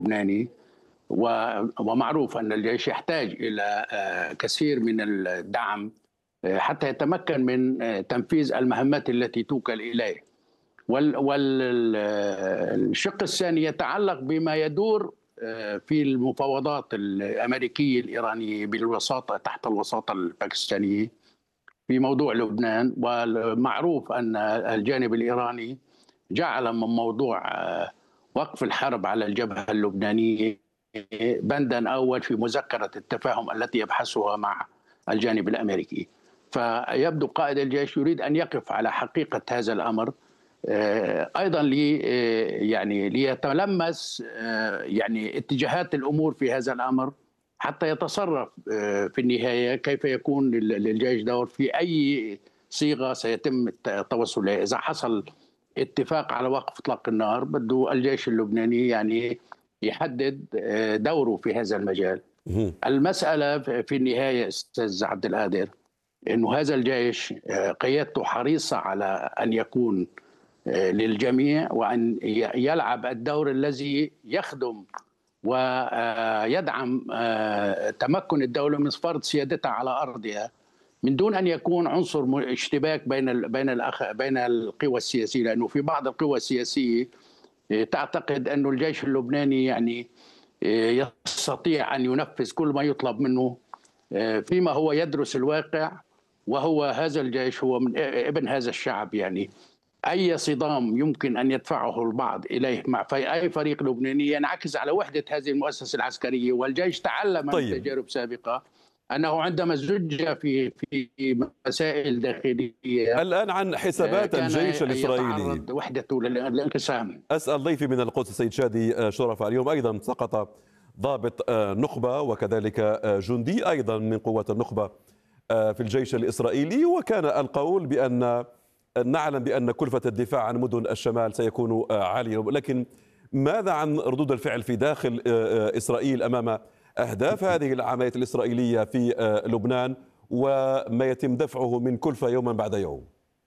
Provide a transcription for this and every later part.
اللبناني. ومعروف أن الجيش يحتاج إلى كثير من الدعم حتى يتمكن من تنفيذ المهمات التي توكل إليه. والشق الثاني يتعلق بما يدور في المفاوضات الأمريكية الإيرانية بالوساطة تحت الوساطة الباكستانية في موضوع لبنان. والمعروف أن الجانب الإيراني جعل من موضوع وقف الحرب على الجبهة اللبنانية بندا أول في مذكرة التفاهم التي يبحثها مع الجانب الأمريكي. فيبدو قائد الجيش يريد أن يقف على حقيقة هذا الأمر، أيضا ليتلمس اتجاهات الأمور في هذا الأمر حتى يتصرف في النهاية كيف يكون للجيش دور في أي صيغة سيتم التوصل إليها. إذا حصل اتفاق على وقف إطلاق النار بده الجيش اللبناني يحدد دوره في هذا المجال. المسألة في النهاية أستاذ عبد القادر أنه هذا الجيش قيادته حريصة على أن يكون للجميع وأن يلعب الدور الذي يخدم ويدعم تمكن الدولة من فرض سيادتها على أرضها من دون أن يكون عنصر اشتباك بين القوى السياسية، لأنه في بعض القوى السياسية تعتقد أن الجيش اللبناني يستطيع أن ينفذ كل ما يطلب منه، فيما هو يدرس الواقع. وهو هذا الجيش هو من ابن هذا الشعب، أي صدام يمكن أن يدفعه البعض إليه مع أي فريق لبناني ينعكس على وحدة هذه المؤسسة العسكرية. والجيش تعلم من تجارب سابقة أنه عندما زج في مسائل داخلية الآن عن حسابات الجيش الإسرائيلي وحدته للانقسام. أسأل ضيفي من القدس السيد شادي شرف. اليوم أيضا سقط ضابط نخبة وكذلك جندي أيضا من قوات النخبة في الجيش الإسرائيلي، وكان القول بأن نعلم بأن كلفة الدفاع عن مدن الشمال سيكون عاليا، لكن ماذا عن ردود الفعل في داخل إسرائيل أمام أهداف هذه العمليات الإسرائيلية في لبنان وما يتم دفعه من كلفة يوما بعد يوم؟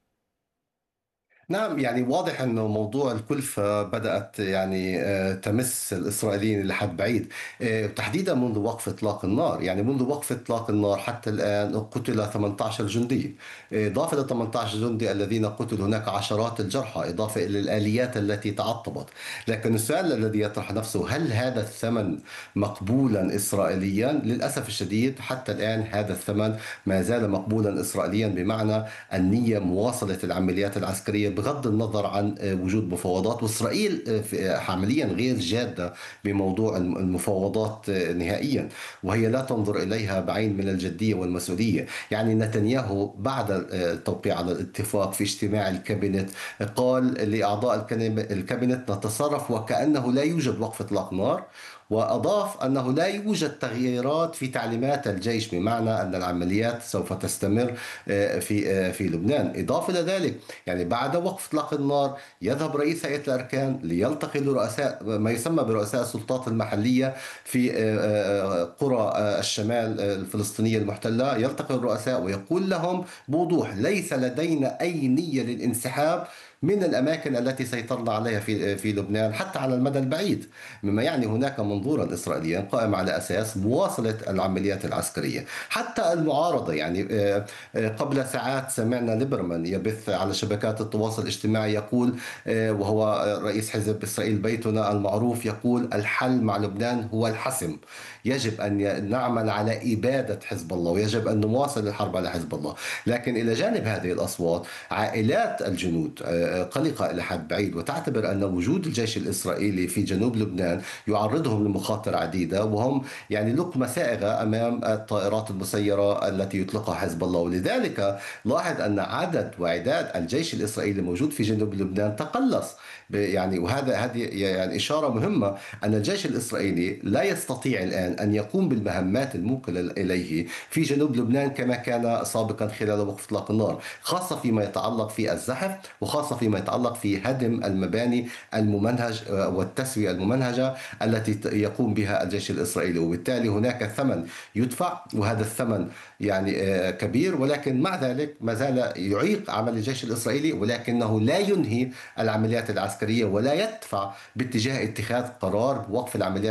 نعم، واضح أنه موضوع الكلفة بدأت تمس الإسرائيليين لحد بعيد، تحديدا منذ وقف إطلاق النار. منذ وقف إطلاق النار حتى الآن قتل 18 جندي، إضافة ل 18 جندي الذين قتلوا هناك عشرات الجرحى، إضافة إلى الآليات التي تعطبت. لكن السؤال الذي يطرح نفسه، هل هذا الثمن مقبولا إسرائيليا؟ للأسف الشديد حتى الآن هذا الثمن ما زال مقبولا إسرائيليا، بمعنى النية مواصلة العمليات العسكرية بغض النظر عن وجود مفاوضات. وإسرائيل عمليا غير جادة بموضوع المفاوضات نهائيا، وهي لا تنظر إليها بعين من الجدية والمسؤولية. نتنياهو بعد التوقيع على الاتفاق في اجتماع الكابينت قال لأعضاء الكابينت نتصرف وكأنه لا يوجد وقف إطلاق نار، وأضاف أنه لا يوجد تغييرات في تعليمات الجيش، بمعنى أن العمليات سوف تستمر في لبنان. إضافة إلى ذلك بعد وقف إطلاق النار يذهب رئيس هيئة الأركان ليلتقي برؤساء ما يسمى برؤساء السلطات المحلية في قرى الشمال الفلسطينية المحتلة. يلتقي الرؤساء ويقول لهم بوضوح ليس لدينا أي نية للانسحاب من الأماكن التي سيطرنا عليها في لبنان حتى على المدى البعيد، مما هناك منظورا إسرائيليا قائم على أساس مواصلة العمليات العسكرية. حتى المعارضة، قبل ساعات سمعنا ليبرمان يبث على شبكات التواصل الاجتماعي يقول، وهو رئيس حزب إسرائيل بيتنا المعروف، يقول الحل مع لبنان هو الحسم. يجب أن نعمل على إبادة حزب الله، ويجب أن نواصل الحرب على حزب الله. لكن إلى جانب هذه الأصوات عائلات الجنود قلقة إلى حد بعيد، وتعتبر أن وجود الجيش الإسرائيلي في جنوب لبنان يعرضهم لمخاطر عديدة، وهم لقمة سائغة أمام الطائرات المسيرة التي يطلقها حزب الله. ولذلك لاحظ أن عدد وعداد الجيش الإسرائيلي الموجود في جنوب لبنان تقلص، هذه إشارة مهمة أن الجيش الإسرائيلي لا يستطيع الآن أن يقوم بالمهمات الموكلة إليه في جنوب لبنان كما كان سابقا خلال وقف إطلاق النار، خاصة فيما يتعلق في الزحف، وخاصة فيما يتعلق في هدم المباني الممنهج والتسوية الممنهجة التي يقوم بها الجيش الإسرائيلي. وبالتالي هناك ثمن يدفع، وهذا الثمن كبير، ولكن مع ذلك ما زال يعيق عمل الجيش الإسرائيلي، ولكنه لا ينهي العمليات العسكرية ولا يدفع باتجاه اتخاذ قرار وقف العمليات